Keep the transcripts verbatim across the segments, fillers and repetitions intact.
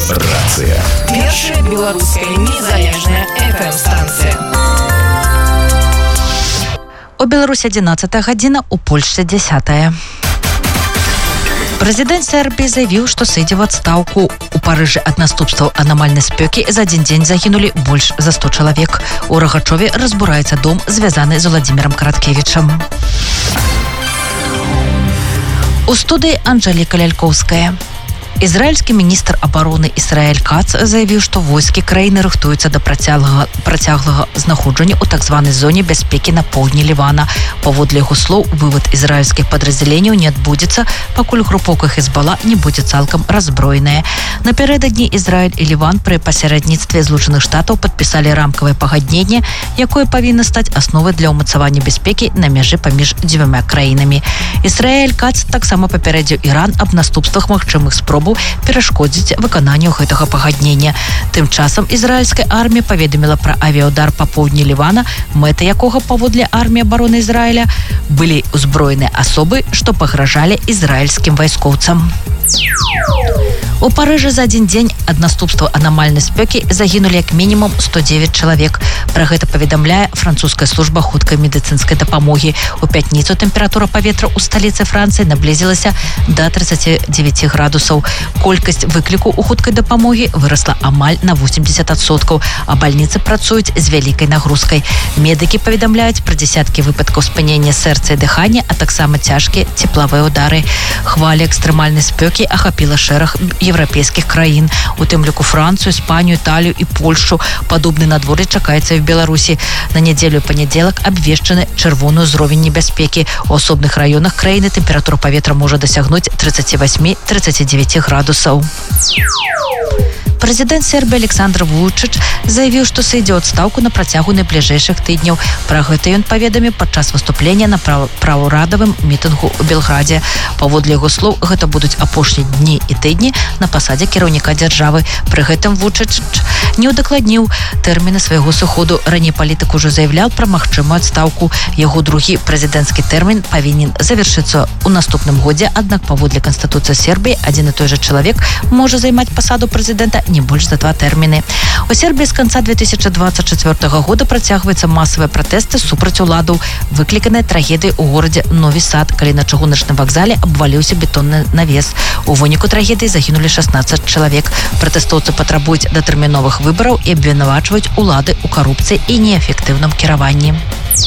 Радиорацыя. Першая беларуская незалежная эф эм-станція. У Беларусі одиннадцатая гадзіна, у Польшчы дзесятая. Прэзідэнт Сербіі заявіў, што сыдзе ў адстаўку. У Парыжы ад наступстваў анамальнай спёкі за адзін дзень загінулі больш за сто чалавек. У Рагачове разбураецца дом, звязаны з Владзімірам Караткевічам. У студыі Анжэліка Лялькоўская. Ізраільскі міністр абароны Ісраэль Кац заявіў, што войскі краіны рыхтуюцца да працяглага, працяглага знаходжання ў так званай зоне бяспекі на поўдні Лівана. Паводле яго слоў, вывад ізраільскіх падраздзяленняў не адбудзецца, пакуль групоўка Хезбала не будзе цалкам раззброеная. Напярэдадні Ізраіль і Ліван пры пасярэдніцтве Злучаных Штатаў падпісалі рамкавае пагадненне, якое павінна стаць асновай для ўмацавання бяспекі на мяжы паміж дзвюма краінамі. Ісраэль Кац таксама папярэдзіў Іран аб наступствах магчымых спроб перашкодзіць выкананню гэтага пагаднення. Тым часам ізраільская армія паведаміла пра авіяўдар па поўдні Лівана, мэта якога паводле арміі абароны Ізраіля былі ўзброеныя асобы, што пагражалі ізраільскім вайскоўцам. У Парыжы за адзін дзень ад наступстваў анамальнай спёкі загінулі як мінімум сто дзевяць чалавек. Пра гэта паведамляе французская служба хуткай медыцынскай дапамогі. У пятніцу тэмпература паветра ў сталіцы Францыі наблізілася да тридцати девяти градусаў. Колькасць выкліку ў хуткай дапамогі вырасла амаль на восемьдесят адсоткаў, а бальніцы працуюць з вялікай нагрузкай. Медыкі паведамляюць пра дзесяткі выпадкаў спынення сэрца і дыхання, а таксама цяжкія цеплавыя ўдары. Хваля экстрэмальнай спёкі ахапіла шэраг еўрапейскіх краін, у тым ліку Францыю, Іспанію, Італію і Польшу. Падобны надвор'е чакаецца і в Беларусі. На нядзелю і панядзелак абвешчаны чырвоны ўзровень небяспекі. У асобных раёнах краіны тэмпература паветра можа дасягнуць тридцати восьми - тридцати девяти градусаў. Прэзідэнт Сербіі Александр Вучыч заявіў, што сыдзе ў адстаўку на працягу найбліжэйшых тыдняў. Пра гэта ён паведаміў падчас выступлення на праўрадавым мітынгу ў Белградзе. Паводле яго слоў, гэта будуць апошнія дні і тыдні на пасадзе кіраўніка дзяржавы. Пры гэтым Вучыч не ўдакладніў тэрміны свайго сыходу. Раней палітык ужо заяўляў пра магчымую адстаўку. Яго другі прэзідэнцкі тэрмін павінен завяршыцца ў наступным годзе, аднак паводле Канстытуцыі Сербіі адзін і той жа чалавек можа займаць пасаду прэзідэнта не больш за два тэрміны. У Сербіі з канца две тысячи двадцать четвёртага года працягваюцца масавыя пратэсты супраць уладаў, выкліканыя трагедыяй у горадзе Нові Сад, калі на чыгуначным вакзале абваліўся бетонны навес. У выніку трагедыі загінулі шестнадцать чалавек. Пратэстоўцы патрабуюць датэрміновых выбараў і абвінавачваюць улады ў карупцыі і неэфектыўным кіраванні.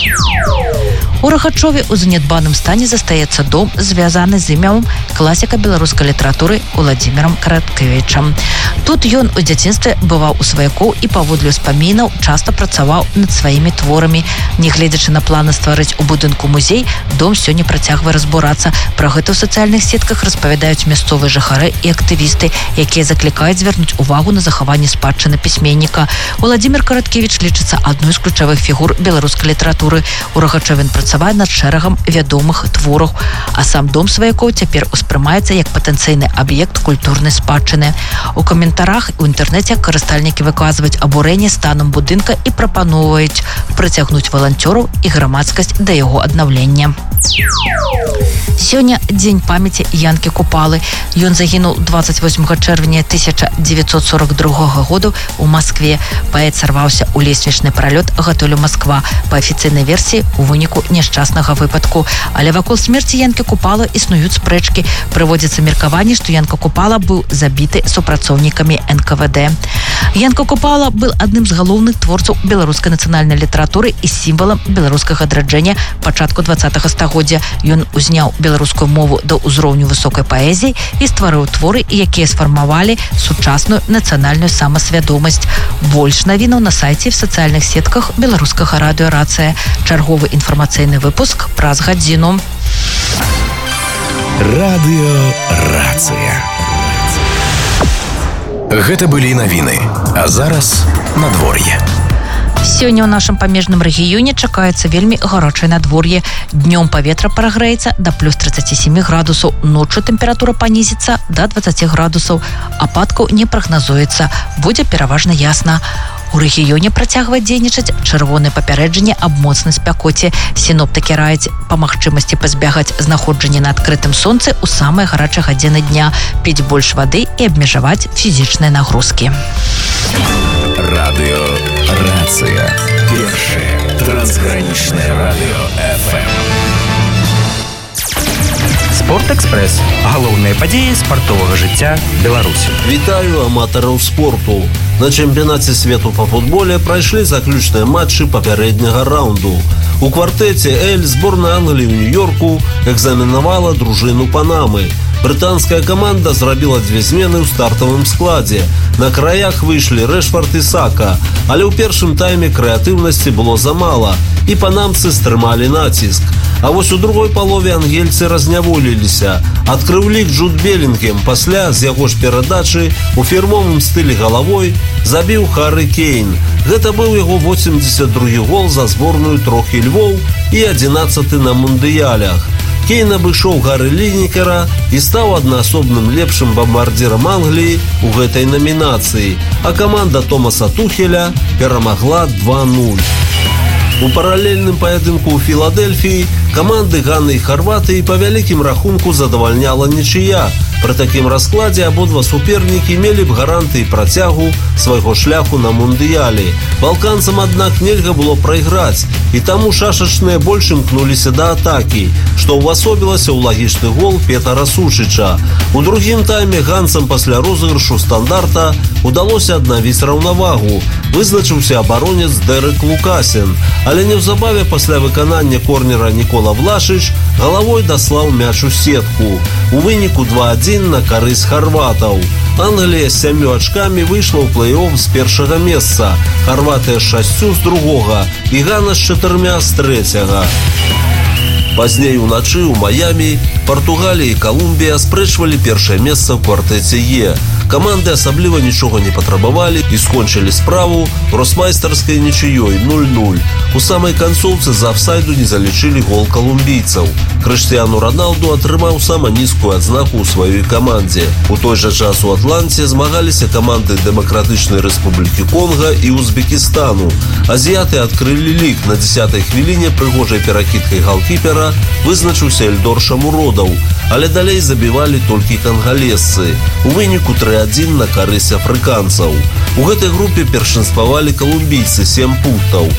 У Рагачове ў занядбаным стане застаецца дом, звязаны з імем класіка беларускай літаратуры Владзімірам Караткевічам. Тут ён у дзяцінстве бываў у сваякоў і паводле ўспамінаў часта працаваў над сваімі творамі. Нягледзячы на планы стварыць у будынку музей, дом сёння працягвае разбурацца. Пра гэта ў сацыяльных сетках распавядаюць мясцовыя жыхары і актывісты, якія заклікаюць звярнуць увагу на захаванне спадчыны пісьменніка. Владзімір Караткевіч лічыцца адной з ключавых фігур беларускай літаратуры. У Рагачове ён працавае над шэрагам вядомых твораў, а сам дом сваякоў цяпер успрымаецца як патэнцыйны аб'ект культурнай спадчыны. У каментарах у інтэрнэце карыстальнікі выказваюць абурэнне станам будынка і прапаноўваюць прыцягнуць валанцёраў і грамадскасць да яго аднаўлення. Сёння дзень памяці Янкі Купалы. Ён загінуў двадцать восьмага чэрвеня тысяча девятьсот сорок другога года у Маскве. Паэт сарваўся ў лесвічны пралёт гатэлю Масква. Па афіцыйнай версіі, у выніку няшчаснага выпадку. Але вакол смерці Янкі Купала існуюць спрэчкі. Прыводзіцца меркаванне, што Янка Купала быў забіты супрацоўнікамі эн ка вэ дэ. Янка Купала был адным з галоўных творцаў беларускай нацыянальнай літаратуры і сімвалам беларускага адраджэння пачатку двадцатага стагоддзя. Ён узняў беларускую мову да ўзроўню высокай паэзіі і стварыў творы, якія сфармавалі сучасную нацыянальную самасвядомасць. Больш навінаў на сайце і в сацыяльных сетках беларускага радыёрацыя. Чарговы інфармацыйны выпуск праз гадзіну. Радыёрацыя. Гэта былі навіны, а зараз надвор'е. Сёння ў нашым памежным рэгіёне чакаецца вельмі гарачае надвор'е. Днём паветра прагрэецца да плюс тридцати семи градусаў, ноччу тэмпература панізіцца да двадцати градусаў. Ападкаў не прагназуецца, будзе пераважна ясна. У рэгіёне працягвае дзейнічаць чырвонае папярэджанне аб моцнай спякоце. Сіноптыкі раяць па магчымасці пазбягаць знаходжання на адкрытым сонцы ў самыя гарачыя гадзіны дня, піць больш вады і абмежаваць фізічныя нагрузкі. Радыё Рацыя. Першае трансгранічнае радыё эф эм. Спортэкспрэс. Галоўныя падзеі спартовага жыцця Беларусі. Вітаю аматараў спорту. На чэмпіянаце свету па футболе прайшлі заключныя матчы папярэдняга раунду. У квартэце Эль зборная Англіі ў Нью-Йорку экзаменавала дружыну Панамы. Брытанская каманда зрабіла дзве змены ў стартавым складзе. На краях выйшлі Рэшфард і Сака, але ў першым тайме крэатыўнасці было замала, і панамцы стрымалі націск. А вось у другой палове ангельцы разняволіліся. Адкрыў лік Джуд Белінгем, пасля з яго ж перадачы у фірмовым стылі галавой забіў Харрі Кейн. Гэта быў яго восемьдесят другі гол за зборную трохі Львоў і адзінаццаты на мундыялях. Кейн абышоў Гары Лінекера і стаў аднаасобным лепшым бамбардзірам Англіі ў гэтай намінацыі, а каманда Томаса Тухеля перамагла два нуль. У паралельным паядынку ў Філадельфіі каманды Ганы і Харватыі па вялікім рахунку задавальняла нічыя. Пры такім раскладзе абодва супернікі мелі б гарантыі працягу свайго шляху на мундыялі. Балканцам, аднак, нельга было прайграць, і таму шашачныя больш імкнуліся да атакі, што ўвасобілася ў лагічны гол Петара Сушыча. У другім тайме ганцам пасля розыгрышу стандарта удалося аднавіць раўнавагу. Вызначыўся абаронец Дэрек Лукасен, але неўзабаве пасля выканання корнера Нікола Влашыч галавой даслаў мяч у сетку. У выніку два адзін на карысць харватаў. Англія з сямю ачкамі выйшла ў плэй-офф з першага месца, Харватыя з шасцю з другога і Гана з чатырмя з трэцяга. Пазней уначы ў Маямі Партугалія і Калумбія спрэчвалі першае месца ў квартэце Е. Каманды асабліва нічога не патрабавалі і скончылі справу гросмайстарскай нічыёй нуль нуль. У самай канцоўцы за афсайду не залічылі гол калумбійцаў. Крыштыяну Роналду атрымаў сама нізкую адзнаку ў сваёй камандзе. У той жа час у Атланце змагаліся каманды Дэмакратычнай Рэспублікі Конга і Узбекістану. Азіяты адкрылі лік на дзесятай хвіліне прыгожай перакідкай галкіпера вызначыўся Эльдор Шамуродаў, але далей забівалі толькі кангалесцы. У выніку тры адзін на карысць афрыканцаў. У гэтай групе першынствавалі калумбійцы сем пунктаў.